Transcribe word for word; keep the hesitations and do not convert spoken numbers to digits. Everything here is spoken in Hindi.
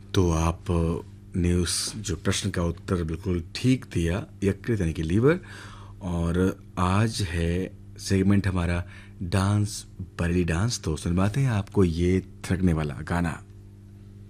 तो आप ने उस जो प्रश्न का उत्तर बिल्कुल ठीक दिया, यकृत यानी कि लीवर। और आज है सेगमेंट हमारा डांस बरेली डांस। तो सुनवाते हैं आपको ये थिरकने वाला गाना।